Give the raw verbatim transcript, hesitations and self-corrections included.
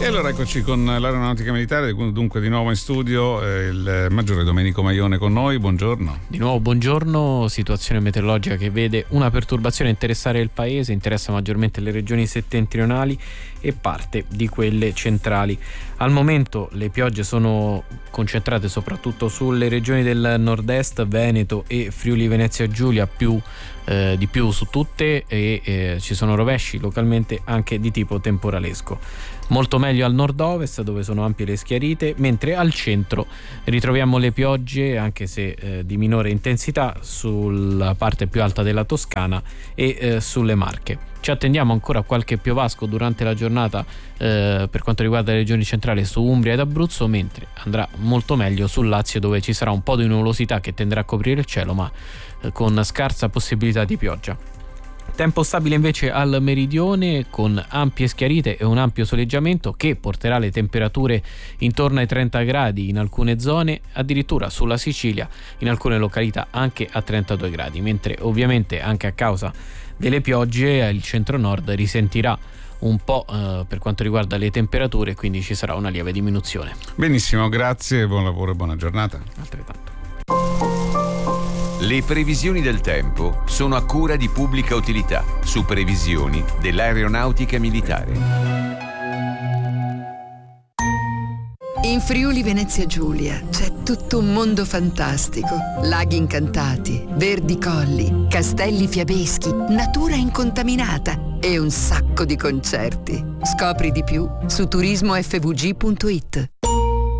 E allora eccoci con l'aeronautica militare, dunque di nuovo in studio eh, il maggiore Domenico Maione con noi, buongiorno. Di nuovo buongiorno, situazione meteorologica che vede una perturbazione interessare il paese, interessa maggiormente le regioni settentrionali e parte di quelle centrali. Al momento le piogge sono concentrate soprattutto sulle regioni del nord-est, Veneto e Friuli Venezia Giulia, più eh, di più su tutte, e eh, ci sono rovesci localmente anche di tipo temporalesco. Molto meglio al nord-ovest, dove sono ampie le schiarite, mentre al centro ritroviamo le piogge, anche se eh, di minore intensità, sulla parte più alta della Toscana e eh, sulle Marche. Ci attendiamo ancora qualche piovasco durante la giornata eh, per quanto riguarda le regioni centrali su Umbria ed Abruzzo, mentre andrà molto meglio sul Lazio, dove ci sarà un po' di nuvolosità che tenderà a coprire il cielo, ma eh, con scarsa possibilità di pioggia. Tempo stabile invece al meridione, con ampie schiarite e un ampio soleggiamento che porterà le temperature intorno ai trenta gradi in alcune zone, addirittura sulla Sicilia in alcune località anche a trentadue gradi, mentre ovviamente anche a causa delle piogge il centro-nord risentirà un po' eh, per quanto riguarda le temperature, quindi ci sarà una lieve diminuzione. Benissimo, grazie, buon lavoro e buona giornata. Altrettanto. Le previsioni del tempo sono a cura di Pubblica Utilità, su previsioni dell'aeronautica militare. In Friuli Venezia Giulia c'è tutto un mondo fantastico. Laghi incantati, verdi colli, castelli fiabeschi, natura incontaminata e un sacco di concerti. Scopri di più su turismo f v g punto it.